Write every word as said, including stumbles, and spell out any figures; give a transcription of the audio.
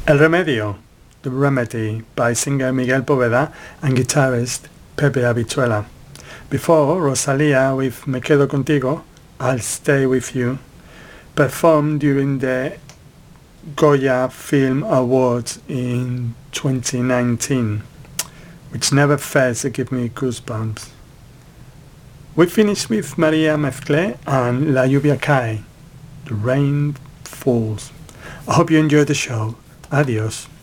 El Remedio, The Remedy, by singer Miguel Poveda and guitarist Pepe Habituela. Before, Rosalía with Me Quedo Contigo, I'll Stay With You, performed during the Goya Film Awards in twenty nineteen, which never fails to give me goosebumps. We finish with Maria Mezclé and La Lluvia Cae, The Rain Falls. I hope you enjoyed the show. Adios.